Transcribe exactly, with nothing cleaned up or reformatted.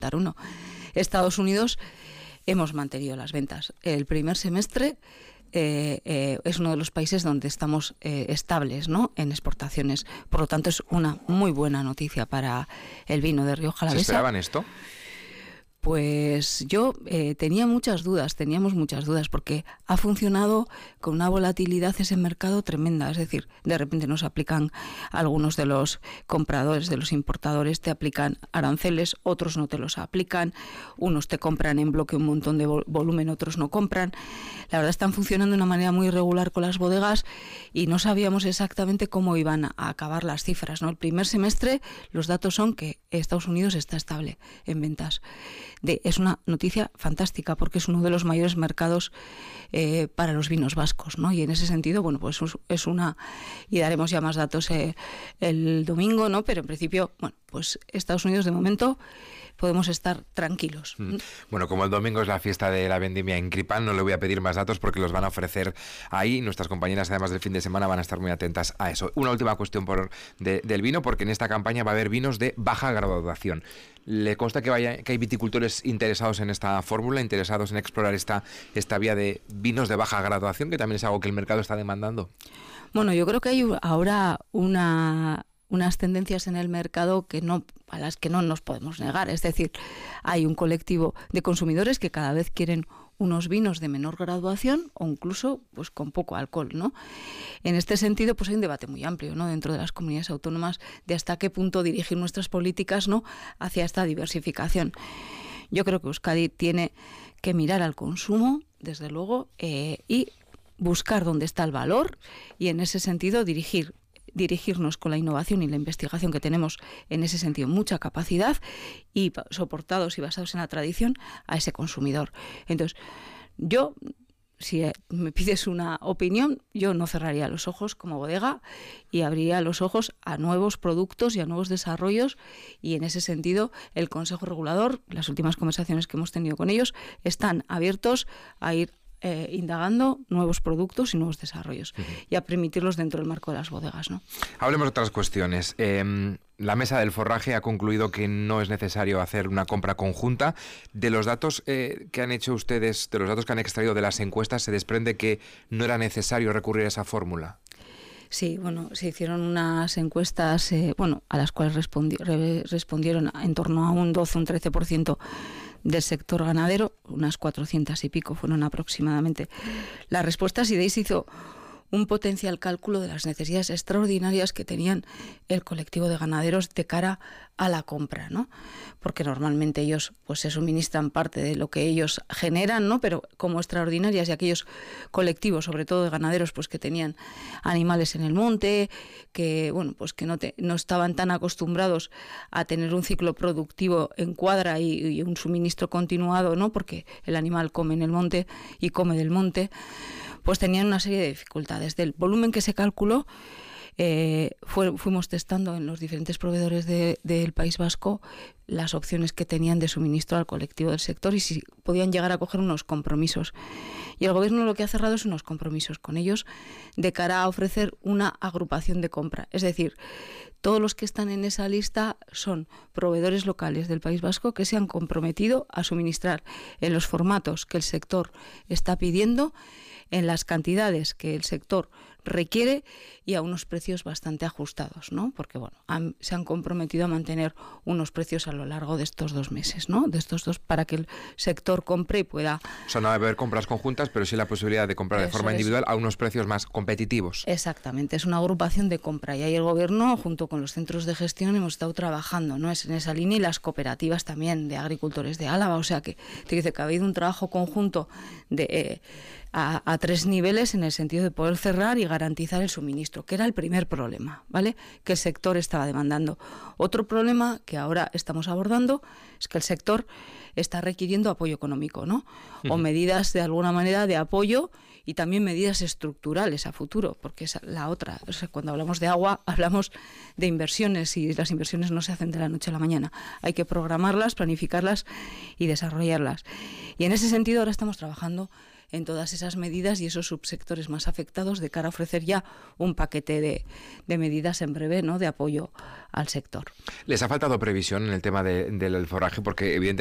dar uno. Estados Unidos hemos mantenido las ventas. El primer semestre Eh, eh, es uno de los países donde estamos eh, estables, ¿no?, en exportaciones. Por lo tanto, es una muy buena noticia para el vino de Rioja Alavesa. ¿Se esperaban esto? Pues yo eh, tenía muchas dudas, teníamos muchas dudas, porque ha funcionado con una volatilidad ese mercado tremenda. Es decir, de repente nos aplican algunos de los compradores, de los importadores, te aplican aranceles, otros no te los aplican, unos te compran en bloque un montón de vol- volumen, otros no compran. La verdad, están funcionando de una manera muy irregular con las bodegas y no sabíamos exactamente cómo iban a acabar las cifras, ¿no? El primer semestre los datos son que Estados Unidos está estable en ventas. De, es una noticia fantástica porque es uno de los mayores mercados eh, para los vinos vascos, ¿no? Y en ese sentido, bueno, pues es una, y daremos ya más datos eh, el domingo, ¿no? Pero en principio, bueno, pues Estados Unidos de momento podemos estar tranquilos. Mm. Bueno, como el domingo es la fiesta de la vendimia en Cripal, no le voy a pedir más datos porque los van a ofrecer ahí. Nuestras compañeras, además del fin de semana, van a estar muy atentas a eso. Una última cuestión por de, del vino, porque en esta campaña va a haber vinos de baja graduación. ¿Le consta que, vaya, que hay viticultores interesados en esta fórmula, interesados en explorar esta, esta vía de vinos de baja graduación, que también es algo que el mercado está demandando? Bueno, yo creo que hay ahora una... unas tendencias en el mercado que no, a las que no nos podemos negar. Es decir, hay un colectivo de consumidores que cada vez quieren unos vinos de menor graduación o incluso pues con poco alcohol, ¿no? En este sentido, pues hay un debate muy amplio, ¿no?, dentro de las comunidades autónomas de hasta qué punto dirigir nuestras políticas, ¿no?, hacia esta diversificación. Yo creo que Euskadi tiene que mirar al consumo, desde luego, eh, y buscar dónde está el valor y en ese sentido dirigir dirigirnos con la innovación y la investigación que tenemos en ese sentido mucha capacidad y soportados y basados en la tradición a ese consumidor. Entonces, yo, si me pides una opinión, yo no cerraría los ojos como bodega y abriría los ojos a nuevos productos y a nuevos desarrollos, y en ese sentido el Consejo Regulador, las últimas conversaciones que hemos tenido con ellos, están abiertos a ir Eh, indagando nuevos productos y nuevos desarrollos, uh-huh, y a permitirlos dentro del marco de las bodegas, ¿no? Hablemos de otras cuestiones. Eh, la mesa del forraje ha concluido que no es necesario hacer una compra conjunta. De los datos eh, que han hecho ustedes, de los datos que han extraído de las encuestas, se desprende que no era necesario recurrir a esa fórmula. Sí, bueno, se hicieron unas encuestas, eh, bueno, a las cuales respondi- re- respondieron en torno a un doce, un trece por ciento del sector ganadero, unas cuatrocientas y pico fueron aproximadamente las respuestas, y de ahí se hizo un potencial cálculo de las necesidades extraordinarias que tenían el colectivo de ganaderos de cara a la compra, ¿no? Porque normalmente ellos pues se suministran parte de lo que ellos generan, ¿no? Pero como extraordinarias, y aquellos colectivos, sobre todo de ganaderos, pues que tenían animales en el monte, que bueno, pues que no te, no estaban tan acostumbrados a tener un ciclo productivo en cuadra y, y un suministro continuado, ¿no? Porque el animal come en el monte y come del monte, pues tenían una serie de dificultades. Del volumen que se calculó, eh, fue, fuimos testando en los diferentes proveedores de, del País Vasco las opciones que tenían de suministro al colectivo del sector y si podían llegar a coger unos compromisos. Y el Gobierno lo que ha cerrado es unos compromisos con ellos de cara a ofrecer una agrupación de compra. Es decir, todos los que están en esa lista son proveedores locales del País Vasco que se han comprometido a suministrar en los formatos que el sector está pidiendo, en las cantidades que el sector requiere y a unos precios bastante ajustados, ¿no? Porque bueno, han, se han comprometido a mantener unos precios a lo largo de estos dos meses, ¿no? De estos dos, para que el sector compre y pueda... O sea, no va a haber compras conjuntas, pero sí la posibilidad de comprar de Eso forma es. individual a unos precios más competitivos. Exactamente, es una agrupación de compra y ahí el Gobierno, junto con los centros de gestión, hemos estado trabajando, ¿no? Es en esa línea, y las cooperativas también de agricultores de Álava, o sea que te dice que ha habido un trabajo conjunto de... Eh, A, a tres niveles en el sentido de poder cerrar y garantizar el suministro, que era el primer problema, ¿vale?, que el sector estaba demandando. Otro problema que ahora estamos abordando es que el sector está requiriendo apoyo económico, ¿no? O medidas de alguna manera de apoyo y también medidas estructurales a futuro, porque es la otra. O sea, cuando hablamos de agua hablamos de inversiones y las inversiones no se hacen de la noche a la mañana. Hay que programarlas, planificarlas y desarrollarlas. Y en ese sentido ahora estamos trabajando en todas esas medidas y esos subsectores más afectados de cara a ofrecer ya un paquete de, de medidas en breve, ¿no?, de apoyo al sector. ¿Les ha faltado previsión en el tema de, del forraje? Porque evidentemente